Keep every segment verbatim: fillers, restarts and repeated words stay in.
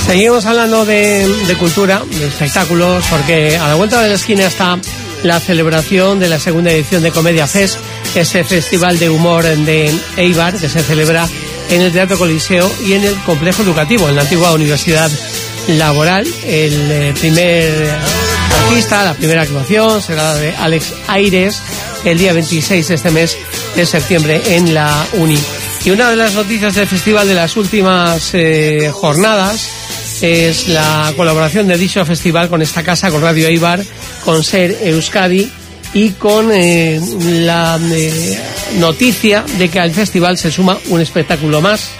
Seguimos hablando de, de cultura, de espectáculos, porque a la vuelta de la esquina está la celebración de la segunda edición de Comedia Fest, ese festival de humor de Eibar que se celebra en el Teatro Coliseo y en el complejo educativo, en la antigua Universidad Laboral. El eh, primer artista, la primera actuación será la de Alex Aires el día veintiséis de este mes de septiembre en la Uni. Y una de las noticias del festival de las últimas eh, jornadas es la colaboración de dicho festival con esta casa, con Radio Eibar, con Ser Euskadi y con eh, la eh, noticia de que al festival se suma un espectáculo más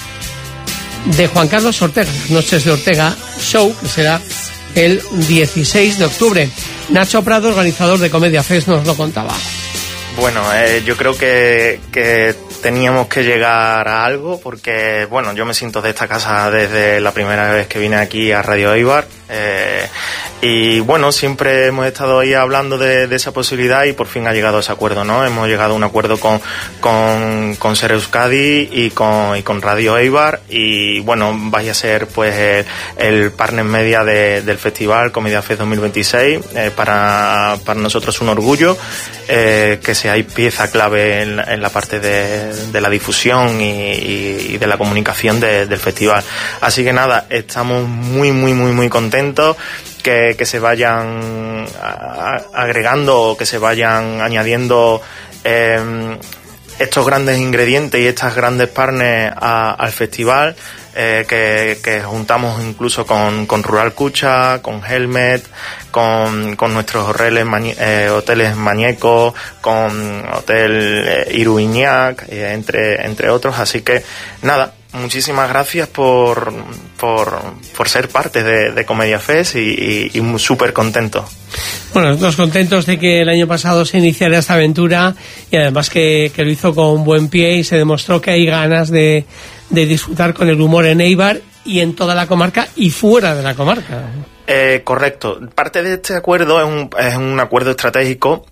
de Juan Carlos Ortega, Noches de Ortega Show, que será el dieciséis de octubre. Nacho Prado, organizador de Comedia Fest, nos lo contaba. Bueno, eh, yo creo que, que teníamos que llegar a algo porque, bueno, yo me siento de esta casa desde la primera vez que vine aquí a Radio Eibar. Eh, y bueno, siempre hemos estado ahí hablando de, de esa posibilidad y por fin ha llegado ese acuerdo, ¿no? Hemos llegado a un acuerdo con, con, con Ser Euskadi y con, y con Radio Eibar y bueno, vaya a ser pues el, el partner media de, del festival Comedia Fest dos mil veintiséis. Eh, para, para nosotros es un orgullo eh, que seáis pieza clave en, en la parte de, de la difusión y, y, y de la comunicación de, del festival. Así que nada, estamos muy, muy, muy, muy contentos que, que se vayan a, agregando o que se vayan añadiendo eh, estos grandes ingredientes y estas grandes partners a, al festival. Eh, que, que juntamos incluso con, con Rural Cucha, con Helmet, con, con nuestros hoteles, mañe, eh, hoteles Mañeco, con Hotel eh, Iruiñac, eh, entre, entre otros. Así que nada, muchísimas gracias por, por, por ser parte de, de Comedia Fest y, y, y súper contentos. Bueno, nosotros contentos de que el año pasado se iniciara esta aventura y además que, que lo hizo con buen pie y se demostró que hay ganas de, de disfrutar con el humor en Eibar y en toda la comarca y fuera de la comarca. Eh, correcto. Parte de este acuerdo es un, es un acuerdo estratégico.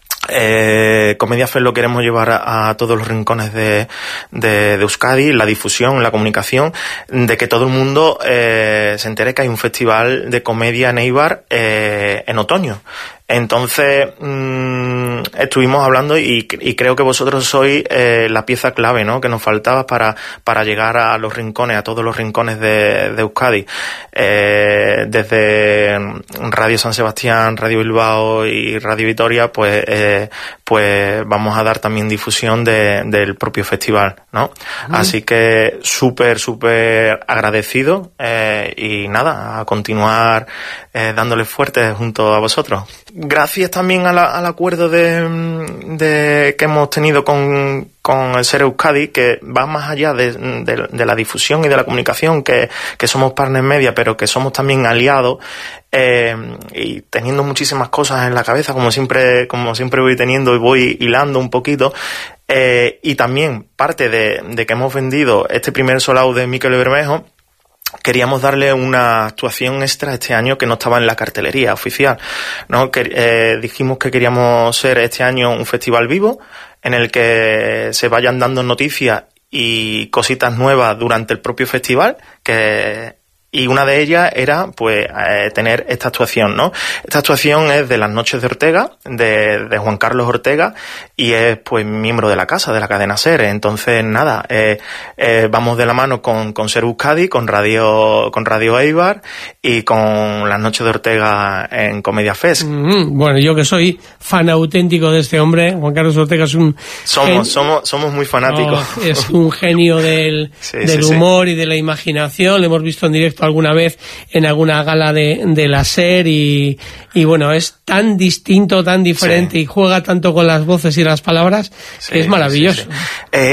Eh, Comedia Fest lo queremos llevar a, a todos los rincones de, de, de Euskadi, la difusión, la comunicación, de que todo el mundo eh, se entere que hay un festival de comedia en Eibar eh, en otoño. Entonces mmm, estuvimos hablando y, y creo que vosotros sois eh, la pieza clave, ¿no?, que nos faltaba para para llegar a los rincones, a todos los rincones de, de Euskadi. Eh, desde Radio San Sebastián, Radio Bilbao y Radio Vitoria, pues eh, pues vamos a dar también difusión de, del propio festival, ¿no? Mm. Así que súper, súper agradecido eh, y nada, a continuar eh, dándole fuerte junto a vosotros. Gracias también a la, al acuerdo de, de que hemos tenido con, con el Ser Euskadi, que va más allá de, de, de la difusión y de la comunicación, que, que somos partners media, pero que somos también aliados, eh, y teniendo muchísimas cosas en la cabeza, como siempre, como siempre voy teniendo y voy hilando un poquito. Eh, y también parte de, de que hemos vendido este primer sold out de Miquel Bermejo, queríamos darle una actuación extra este año que no estaba en la cartelería oficial, ¿no? Que, eh, dijimos que queríamos ser este año un festival vivo en el que se vayan dando noticias y cositas nuevas durante el propio festival, que y una de ellas era pues eh, tener esta actuación, ¿no? Esta actuación es de las Noches de Ortega, de, de Juan Carlos Ortega, y es pues miembro de la casa, de la cadena SER. Entonces nada, eh, eh, vamos de la mano con, con Ser Euskadi, con Radio, con Radio Eibar y con las Noches de Ortega en Comedia Fest. Mm-hmm. Bueno, yo que soy fan auténtico de este hombre, Juan Carlos Ortega es un somos gen... somos somos muy fanáticos. No, es un genio del, sí, del sí, humor sí. y de la imaginación. Lo hemos visto en directo alguna vez en alguna gala de, de la SER y, y bueno, es tan distinto, tan diferente, sí. y juega tanto con las voces y las palabras, sí, que es maravilloso. Sí, sí.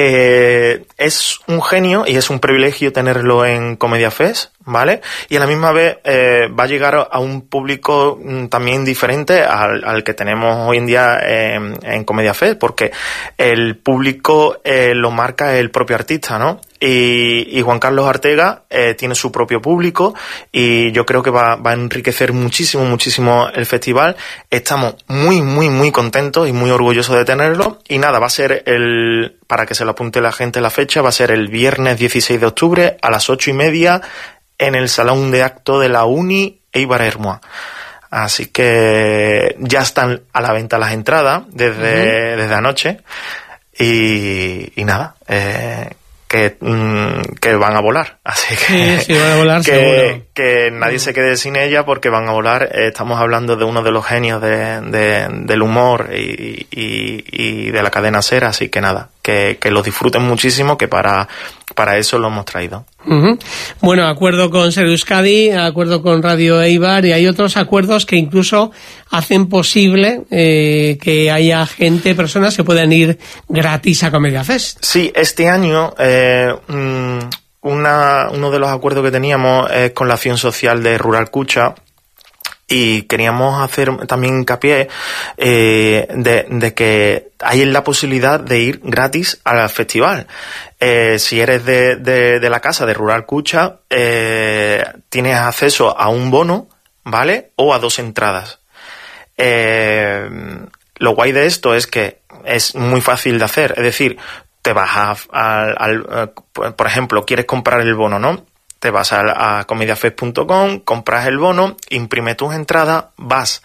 Eh, es un genio y es un privilegio tenerlo en Comedia Fest, ¿vale? Y a la misma vez eh, va a llegar a un público mm, también diferente al, al que tenemos hoy en día eh, en Comedia Fest, porque el público eh, lo marca el propio artista, ¿no? Y, y Juan Carlos Ortega eh, tiene su propio público y yo creo que va, va a enriquecer muchísimo, muchísimo el festival. Estamos muy, muy, muy contentos y muy orgullosos de tenerlo. Y nada, va a ser el, para que se lo apunte la gente la fecha, va a ser el viernes dieciséis de octubre a las ocho y media en el salón de acto de la Uni Eibar Ermua. Así que ya están a la venta las entradas desde, uh-huh. desde anoche y, y nada, eh, que, mm, que van a volar. Así que, sí, sí, van a volar, que, seguro. que nadie se quede sin ella porque van a volar. Eh, estamos hablando de uno de los genios de, de, del humor y, y, y de la cadena SER, así que nada, que, que los disfruten muchísimo, que para, para eso lo hemos traído. Uh-huh. Bueno, acuerdo con SER Euskadi, acuerdo con Radio Eibar, y hay otros acuerdos que incluso hacen posible eh, que haya gente, personas que puedan ir gratis a Comedia Fest. Sí, este año eh, una, uno de los acuerdos que teníamos es con la acción social de Rural Cucha. Y queríamos hacer también hincapié eh, de, de que hay la posibilidad de ir gratis al festival. Eh, si eres de, de, de la casa de Rural Cucha, eh, tienes acceso a un bono, ¿vale? O a dos entradas. Eh, lo guay de esto es que es muy fácil de hacer. Es decir, te vas a, a, a, a por ejemplo, quieres comprar el bono, ¿no? Te vas a, a comediafest punto com, compras el bono, imprimes tus entradas, vas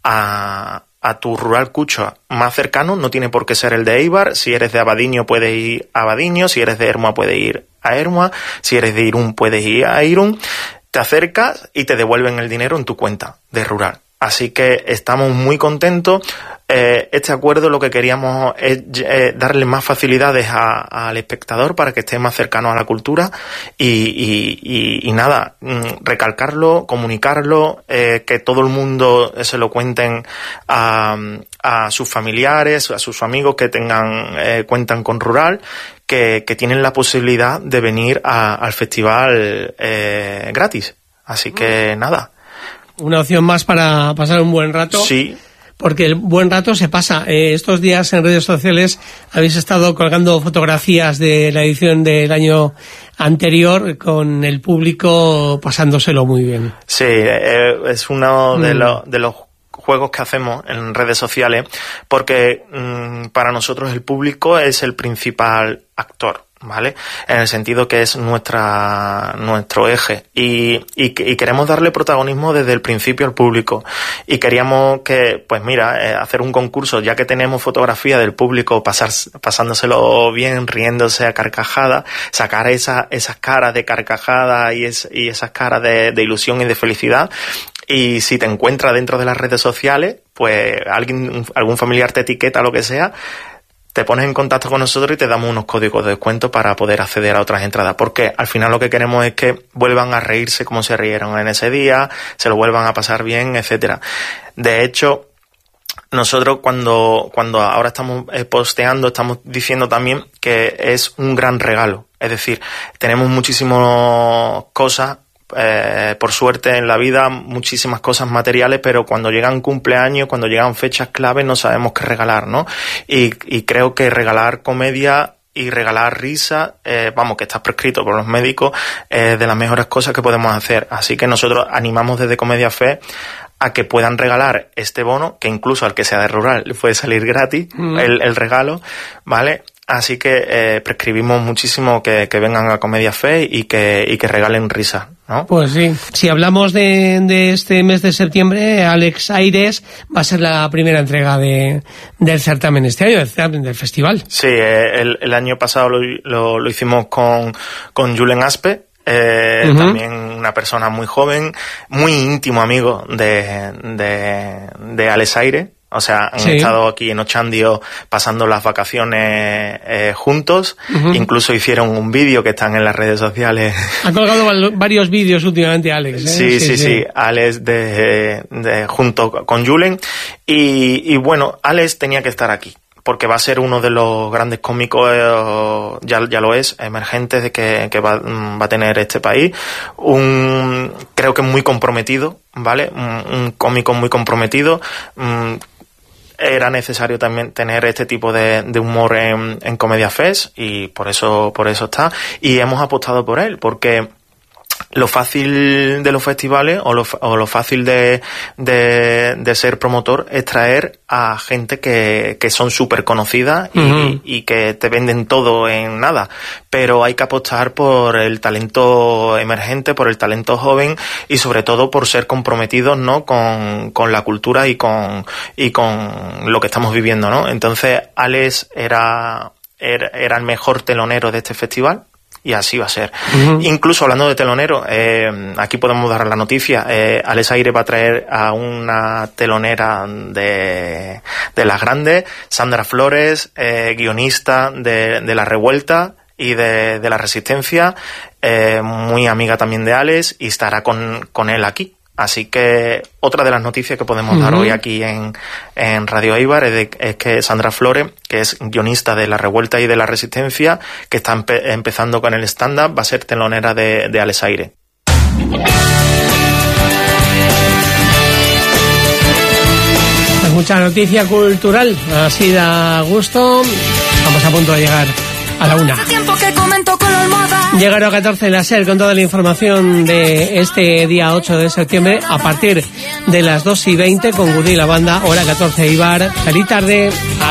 a, a tu Rural Cucha más cercano, no tiene por qué ser el de Eibar. Si eres de Abadiño puedes ir a Abadiño, si eres de Ermua puedes ir a Ermua, si eres de Irún puedes ir a Irún, te acercas y te devuelven el dinero en tu cuenta de Rural. Así que estamos muy contentos. Eh, este acuerdo lo que queríamos es eh, darle más facilidades a, al espectador para que esté más cercano a la cultura y, y, y, y nada, recalcarlo, comunicarlo, eh, que todo el mundo se lo cuenten a, a sus familiares, a sus amigos que tengan eh, cuentan con Rural, que, que tienen la posibilidad de venir a, al festival eh, gratis. Así que nada. Una opción más para pasar un buen rato. Sí. Porque el buen rato se pasa. Eh, estos días en redes sociales habéis estado colgando fotografías de la edición del año anterior con el público pasándoselo muy bien. Sí, eh, es uno de, mm. los, de los juegos que hacemos en redes sociales porque mmm, para nosotros el público es el principal actor, ¿vale? En el sentido que es nuestra nuestro eje y, y, y queremos darle protagonismo desde el principio al público y queríamos que, pues mira, eh, hacer un concurso, ya que tenemos fotografía del público pasar, pasándoselo bien, riéndose a carcajada, sacar esa, esas caras de carcajada y, es, y esas caras de, de ilusión y de felicidad. Y si te encuentras dentro de las redes sociales, pues alguien, algún familiar te etiqueta, lo que sea, te pones en contacto con nosotros y te damos unos códigos de descuento para poder acceder a otras entradas, porque al final lo que queremos es que vuelvan a reírse como se rieron en ese día, se lo vuelvan a pasar bien, etcétera. De hecho, nosotros cuando cuando ahora estamos posteando, estamos diciendo también que es un gran regalo, es decir, tenemos muchísimas cosas. Eh, por suerte en la vida, muchísimas cosas materiales, pero cuando llegan cumpleaños, cuando llegan fechas claves, no sabemos qué regalar, ¿no? Y, y creo que regalar comedia y regalar risa, eh, vamos, que está prescrito por los médicos, es eh, de las mejores cosas que podemos hacer. Así que nosotros animamos desde Comedia Fest a que puedan regalar este bono, que incluso al que sea de Rural le puede salir gratis, mm. el, el regalo, ¿vale? Así que eh, prescribimos muchísimo que, que vengan a Comedia Fest y que, y que regalen risa, ¿no? Pues sí. Si hablamos de, de este mes de septiembre, Alex Aires va a ser la primera entrega de, del certamen este año, del certamen del festival. Sí, eh, el, el año pasado lo, lo, lo hicimos con, con Julen Aspe, eh, uh-huh. también una persona muy joven, muy íntimo amigo de, de, de Alex Aires. O sea, han sí. estado aquí en Ochandio pasando las vacaciones eh, juntos. Uh-huh. Incluso hicieron un vídeo que están en las redes sociales. Ha colgado varios vídeos últimamente, Alex. ¿eh? Sí, sí, sí, sí. Alex de, de, junto con Julen. Y, y bueno, Alex tenía que estar aquí, porque va a ser uno de los grandes cómicos, eh, ya, ya lo es, emergentes de que, que va, va a tener este país. Un, creo que muy comprometido, ¿vale? Un, un cómico muy comprometido. Un, Era necesario también tener este tipo de, de humor en, en Comedia Fest y por eso, por eso está. Y hemos apostado por él, porque lo fácil de los festivales o lo, o lo fácil de, de, de ser promotor es traer a gente que, que son súper conocidas y, uh-huh. y que te venden todo en nada. Pero hay que apostar por el talento emergente, por el talento joven y sobre todo por ser comprometidos, ¿no? con, con la cultura y con, y con lo que estamos viviendo, ¿no? Entonces, Alex era, era, era el mejor telonero de este festival. Y así va a ser. Uh-huh. Incluso hablando de telonero, eh, aquí podemos dar la noticia. Eh, Alex Aire va a traer a una telonera de, de las grandes, Sandra Flores, eh, guionista de, de La Revuelta y de, de La Resistencia, eh, muy amiga también de Alex, y estará con, con él aquí. Así que otra de las noticias que podemos uh-huh. dar hoy aquí en, en Radio Eibar es, de, es que Sandra Flores, que es guionista de La Revuelta y de La Resistencia, que está empe- empezando con el stand-up, va a ser telonera de, de Alex Aire. Pues mucha noticia cultural, así da gusto. Estamos a punto de llegar a la una. Llegaron a catorce la SER con toda la información de este día ocho de septiembre a partir de las dos y veinte con Gudí la banda, hora catorce Eibar. Feliz tarde.